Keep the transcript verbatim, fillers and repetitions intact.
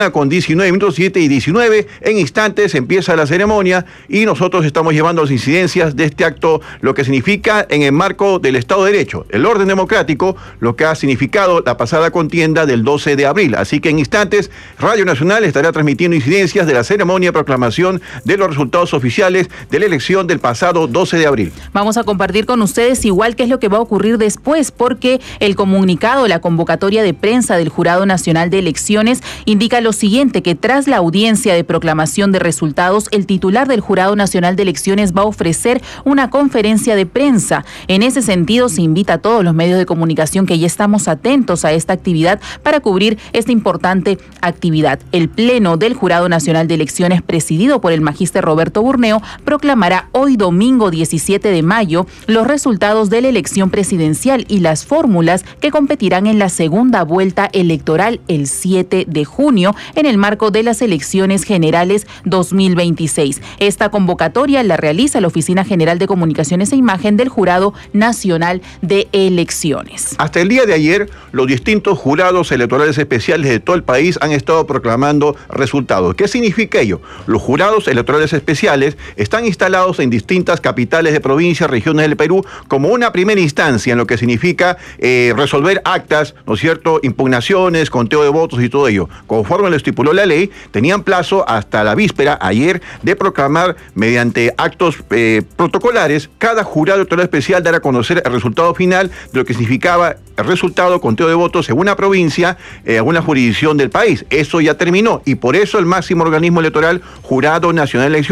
con diecinueve minutos, siete y diecinueve, en instantes empieza la ceremonia y nosotros estamos llevando las incidencias de este acto, lo que significa en el marco del Estado de Derecho, el orden democrático, lo que ha significado la pasada contienda del doce de abril. Así que en instantes, Radio Nacional estará transmitiendo incidencias de la ceremonia de proclamación de los resultados oficiales de la elección del pasado doce de abril. Vamos a compartir con ustedes igual qué es lo que va a ocurrir después, porque el comunicado, la convocatoria de prensa del Jurado Nacional de Elecciones indica lo siguiente, que tras la audiencia de proclamación de resultados, el titular del Jurado Nacional de Elecciones va a ofrecer una conferencia de prensa. En ese sentido, se invita a todos los medios de comunicación que ya estamos atentos a esta actividad para cubrir esta importante actividad. El Pleno del Jurado Nacional de Elecciones, presidido por el magíster Roberto Burneo, proclamará hoy domingo diecisiete de mayo los resultados de la elección presidencial y las fórmulas que competirán en la segunda vuelta electoral el siete de junio en el marco de las elecciones generales dos mil veintiséis. Esta convocatoria la realiza la Oficina General de Comunicaciones e Imagen del Jurado Nacional de Elecciones. Hasta el día de ayer, los distintos jurados electorales especiales de todo el país han estado proclamando resultados. ¿Qué significa ello? Los jurados electorales especiales están instalados en distintas capitales de provincias, regiones del Perú, como una primera instancia en lo que significa eh, resolver actas, ¿no es cierto?, impugnaciones, conteo de votos y todo ello. Conforme lo estipuló la ley, tenían plazo hasta la víspera, ayer, de proclamar mediante actos eh, protocolares, cada jurado electoral especial dar a conocer el resultado final de lo que significaba el resultado, conteo de votos en una provincia, en eh, una jurisdicción del país. Eso ya terminó y por eso el máximo organismo electoral, Jurado Nacional de Elecciones,